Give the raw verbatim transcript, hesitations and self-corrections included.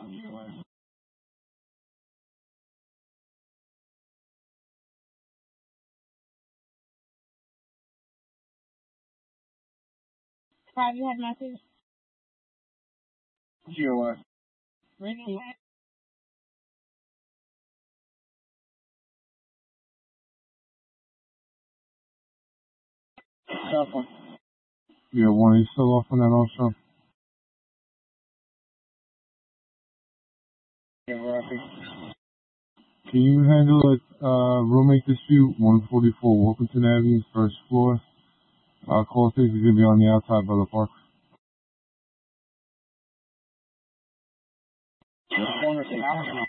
Private message. G O S. Reading Cell phone. Yeah, one, are you still off on that also? Yeah, Rafi. Can you handle a uh, roommate dispute, one forty-four Wilkinson Avenue, first floor? Uh, call station is going to be on the outside by the park. Which one is the house?